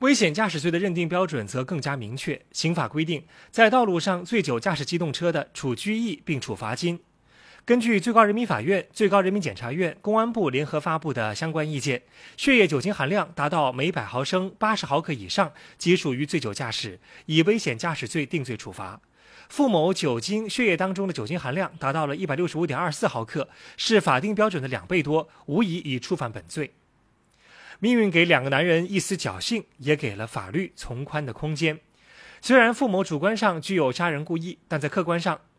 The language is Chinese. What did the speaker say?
危险驾驶罪的认定标准则更加明确，刑法规定，在道路上醉酒驾驶机动车的，处拘役并处罚金。根据最高人民法院、最高人民检察院、公安部联合发布的相关意见，血液酒精含量达到每100毫升80毫克以上，即属于醉酒驾驶，以危险驾驶罪定罪处罚。付某酒精血液当中的酒精含量达到了165.24毫克，是法定标准的2倍多，无疑已触犯本罪。命运给2个男人一丝侥幸，也给了法律从宽的空间。虽然付某主观上具有杀人故意，但在客观上，